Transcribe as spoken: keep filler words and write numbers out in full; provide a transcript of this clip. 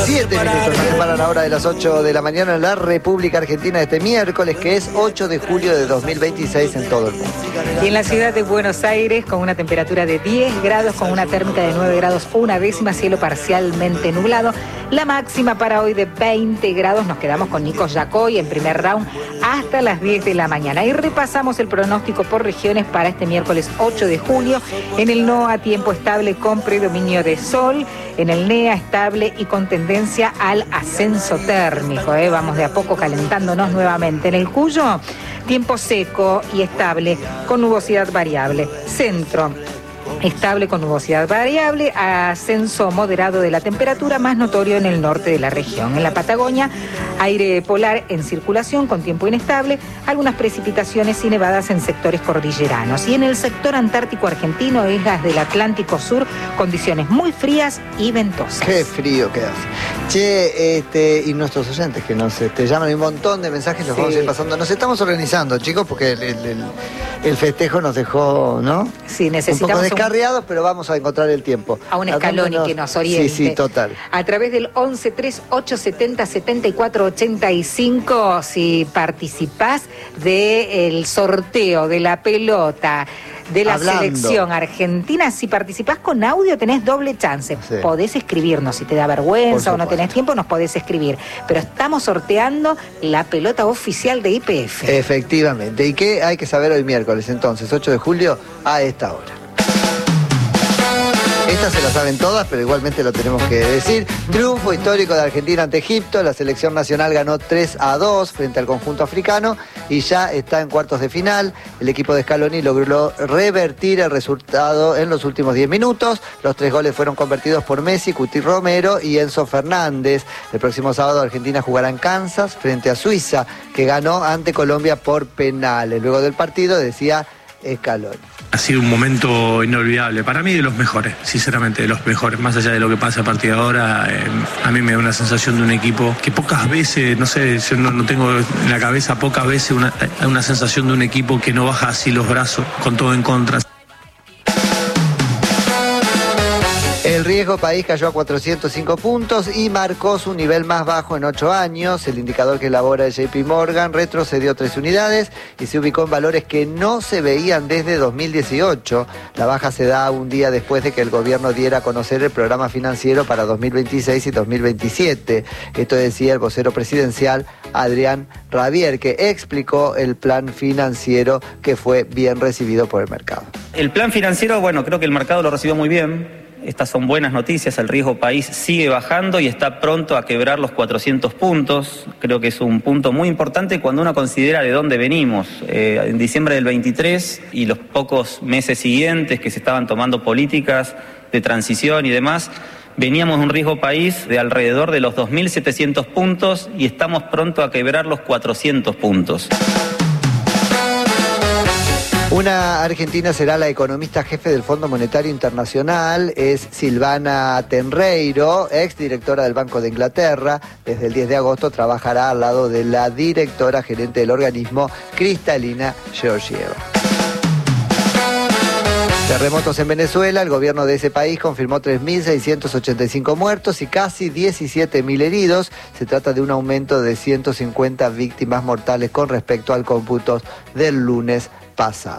Siete minutos nos separan la hora de las ocho de la mañana en la República Argentina este miércoles, que es ocho de julio de dos mil veintiséis en todo el mundo. Y en la ciudad de Buenos Aires, con una temperatura de diez grados, con una térmica de nueve grados, una décima, cielo parcialmente nublado. La máxima para hoy de veinte grados. Nos quedamos con Nico Yacoy en primer round hasta las diez de la mañana. Y repasamos el pronóstico por regiones para este miércoles ocho de julio. En el NOA, tiempo estable con predominio de sol. En el NEA, estable y con tendencia al ascenso térmico. ¿eh? Vamos de a poco calentándonos nuevamente. En el Cuyo, tiempo seco y estable con nubosidad variable. Centro, estable con nubosidad variable, ascenso moderado de la temperatura, más notorio en el norte de la región. En la Patagonia, aire polar en circulación con tiempo inestable, algunas precipitaciones y nevadas en sectores cordilleranos. Y en el sector antártico argentino, islas del Atlántico Sur, condiciones muy frías y ventosas. Qué frío que hace. Che, este, y nuestros oyentes que nos este, llaman, hay un montón de mensajes, los sí. vamos a ir pasando. Nos estamos organizando, chicos, porque el, el, el, el festejo nos dejó, ¿no? Sí, necesitamos un poco descarriados, un... pero vamos a encontrar el tiempo. A un Scaloni que nos oriente. Sí, sí, total. A través del once tres ocho setenta setenta y cuatro ochenta y cinco, si participás del sorteo de la pelota de la Hablando. selección argentina, si participás con audio tenés doble chance. Sí. Podés escribirnos, si te da vergüenza o no tenés tiempo, nos podés escribir. Pero estamos sorteando la pelota oficial de Y P F. Efectivamente. ¿Y qué hay que saber hoy miércoles entonces, ocho de julio, a esta hora? Estas se las saben todas, pero igualmente lo tenemos que decir. Triunfo histórico de Argentina ante Egipto. La selección nacional ganó tres a dos frente al conjunto africano y ya está en cuartos de final. El equipo de Scaloni logró revertir el resultado en los últimos diez minutos. Los tres goles fueron convertidos por Messi, Cuti Romero y Enzo Fernández. El próximo sábado Argentina jugará en Kansas frente a Suiza, que ganó ante Colombia por penales. Luego del partido decía Scaloni: ha sido un momento inolvidable, para mí de los mejores, sinceramente de los mejores, más allá de lo que pasa a partir de ahora. Eh, a mí me da una sensación de un equipo que pocas veces, no sé, yo no, no tengo en la cabeza pocas veces una, una sensación de un equipo que no baja así los brazos con todo en contra. El riesgo país cayó a cuatrocientos cinco puntos y marcó su nivel más bajo en ocho años. El indicador que elabora el J P Morgan retrocedió tres unidades y se ubicó en valores que no se veían desde dos mil dieciocho. La baja se da un día después de que el gobierno diera a conocer el programa financiero para dos mil veintiséis y dos mil veintisiete. Esto decía el vocero presidencial Adrián Rabier, que explicó el plan financiero que fue bien recibido por el mercado. El plan financiero, bueno, creo que el mercado lo recibió muy bien. Estas son buenas noticias, el riesgo país sigue bajando y está pronto a quebrar los cuatrocientos puntos. Creo que es un punto muy importante cuando uno considera de dónde venimos. Eh, en diciembre del veintitrés y los pocos meses siguientes que se estaban tomando políticas de transición y demás, veníamos de un riesgo país de alrededor de los dos mil setecientos puntos y estamos pronto a quebrar los cuatrocientos puntos. Una argentina será la economista jefe del Fondo Monetario Internacional, es Silvana Tenreiro, exdirectora del Banco de Inglaterra. Desde el diez de agosto trabajará al lado de la directora gerente del organismo, Kristalina Georgieva. Terremotos en Venezuela, el gobierno de ese país confirmó tres mil seiscientos ochenta y cinco muertos y casi diecisiete mil heridos. Se trata de un aumento de ciento cincuenta víctimas mortales con respecto al cómputo del lunes pasado.